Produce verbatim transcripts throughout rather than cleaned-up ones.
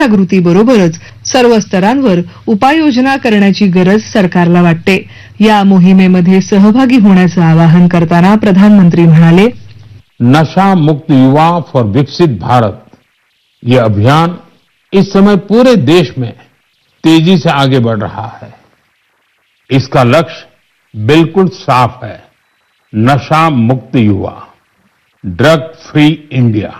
जागृतीबरोबरच सर्व स्तरांवर उपाययोजना करण्याची गरज सरकारला वाटते। या मोहिमेमध्ये सहभागी होण्याचं आवाहन करताना प्रधानमंत्री म्हणाले, नशा मुक्त युवा फॉर विकसित भारत ये अभियान इस समय पूरे देश में तेजी से आगे बढ़ रहा है। इसका लक्ष्य बिल्कुल साफ है, नशा मुक्त युवा, ड्रग फ्री इंडिया।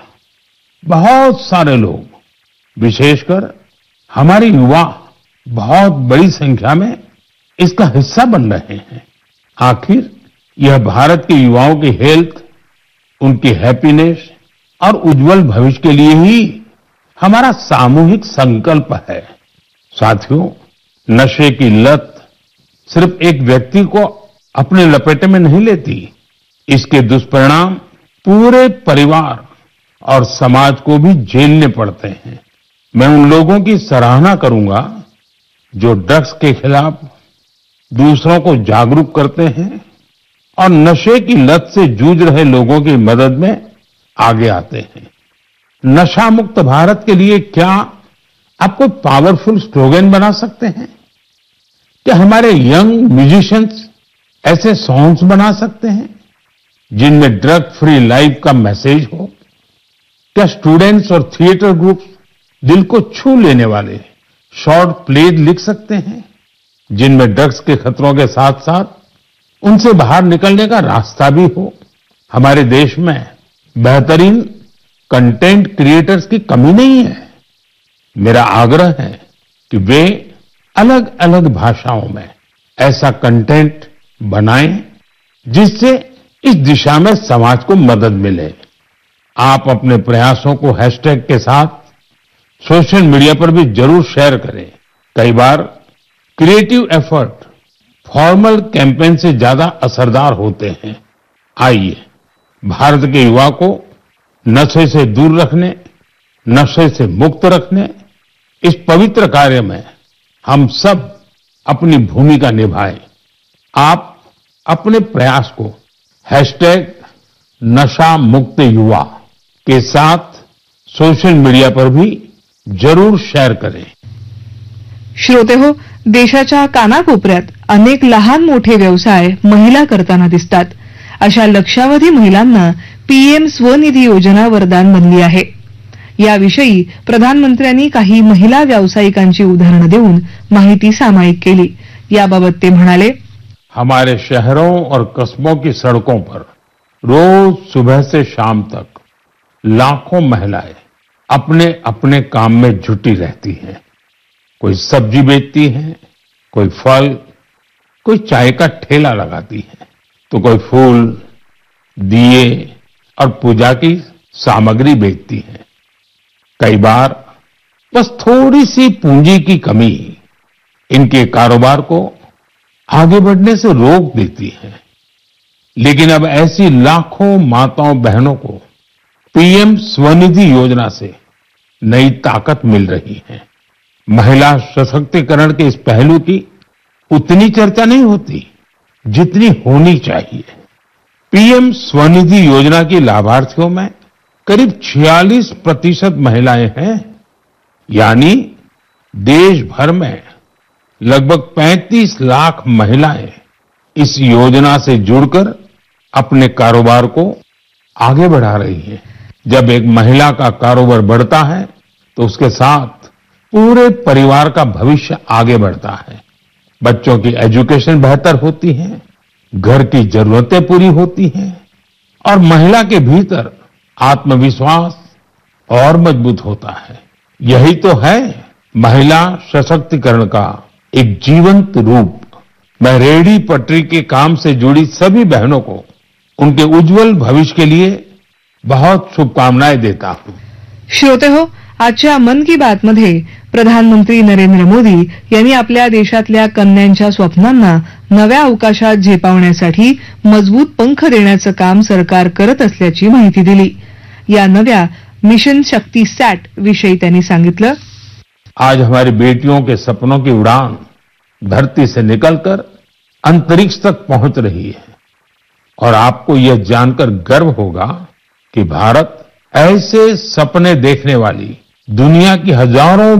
बहुत सारे लोग, विशेषकर हमारे युवा बहुत बड़ी संख्या में इसका हिस्सा बन रहे हैं। आखिर यह भारत के युवाओं की हेल्थ, उनकी हैप्पीनेस और उज्जवल भविष्य के लिए ही हमारा सामूहिक संकल्प है। साथियों, नशे की लत सिर्फ एक व्यक्ति को अपने लपेटे में नहीं लेती, इसके दुष्परिणाम पूरे परिवार और समाज को भी झेलने पड़ते हैं। मैं उन लोगों की सराहना करूंगा जो ड्रग्स के खिलाफ दूसरों को जागरूक करते हैं और नशे की लत से जूझ रहे लोगों की मदद में आगे आते हैं। नशा मुक्त भारत के लिए क्या आप कोई पावरफुल स्लोगन बना सकते हैं? क्या हमारे यंग म्यूजिशियंस ऐसे सॉन्ग्स बना सकते हैं जिनमें ड्रग फ्री लाइफ का मैसेज हो? क्या स्टूडेंट्स और थिएटर ग्रुप दिल को छू लेने वाले शॉर्ट प्ले लिख सकते हैं जिनमें ड्रग्स के खतरों के साथ साथ उनसे बाहर निकलने का रास्ता भी हो? हमारे देश में बेहतरीन कंटेंट क्रिएटर्स की कमी नहीं है। मेरा आग्रह है कि वे अलग अलग भाषाओं में ऐसा कंटेंट बनाएं जिससे इस दिशा में समाज को मदद मिले। आप अपने प्रयासों को हैशटैग के साथ सोशल मीडिया पर भी जरूर शेयर करें। कई बार क्रिएटिव एफर्ट फॉर्मल कैंपेन से ज्यादा असरदार होते हैं। आइए भारत के युवा को नशे से दूर रखने, नशे से मुक्त रखने, इस पवित्र कार्य में हम सब अपनी भूमिका निभाएं। आप अपने प्रयास को हैशटैग नशा मुक्त युवा के साथ सोशल मीडिया पर भी जरूर शेअर करें। श्रोते हो, देशाच्या कानाकोपऱ्यात अनेक लहान मोठे व्यवसाय महिला करताना दिसतात। अशा लक्षावधी महिलांना पीएम स्वनिधी योजना वरदान बनली आहे। याविषयी प्रधानमंत्र्यांनी काही महिला व्यावसायिकांची उदाहरणं देऊन माहिती सामायिक केली। याबाबत ते म्हणाले, हमारे शहरों और कस्बों की सड़कों पर रोज सुबह से शाम तक लाखों महिलाएं अपने अपने काम में जुटी रहती हैं। कोई सब्जी बेचती है, कोई फल, कोई चाय का ठेला लगाती है, तो कोई फूल, दिए और पूजा की सामग्री बेचती है। कई बार बस थोड़ी सी पूंजी की कमी इनके कारोबार को आगे बढ़ने से रोक देती है। लेकिन अब ऐसी लाखों माताओं बहनों को पीएम स्वनिधि योजना से नई ताकत मिल रही है। महिला सशक्तिकरण के इस पहलू की उतनी चर्चा नहीं होती जितनी होनी चाहिए। पीएम स्वनिधि योजना की लाभार्थियों में करीब छियालीस प्रतिशत महिलाएं हैं। यानी देश भर में लगभग पैंतीस लाख महिलाएं इस योजना से जुड़कर अपने कारोबार को आगे बढ़ा रही हैं। जब एक महिला का कारोबार बढ़ता है तो उसके साथ पूरे परिवार का भविष्य आगे बढ़ता है। बच्चों की एजुकेशन बेहतर होती है, घर की जरूरतें पूरी होती हैं और महिला के भीतर आत्मविश्वास और मजबूत होता है। यही तो है महिला सशक्तिकरण का एक जीवंत रूप। मैं रेहड़ी पटरी के काम से जुड़ी सभी बहनों को उनके उज्जवल भविष्य के लिए बहुत शुभकामनाएं देता हूं। श्रोते हो, आजच्या मन की बात मध्ये प्रधानमंत्री नरेंद्र मोदी यांनी आपल्या देशातल्या कन्यांच्या स्वप्नांना नव्या अवकाशात झेपावण्यासाठी मजबूत पंख देण्याचं काम सरकार करत असल्याची माहिती दिली। या नव्या मिशन शक्ति सॅट विषयी त्यांनी सांगितलं, आज हमारी बेटियों के सपनों की उड़ान धरती से निकलकर अंतरिक्ष तक पहुंच रही है और आपको यह जानकर गर्व होगा कि भारत ऐसे सपने देखने वाली दुनिया की हजारों